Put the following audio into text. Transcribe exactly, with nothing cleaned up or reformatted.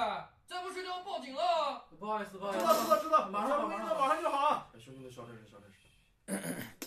再不睡就要报警了。 不好意思，不好意思， 知道知道知道， 马上马上马上就好。 兄弟们，稍点，稍点。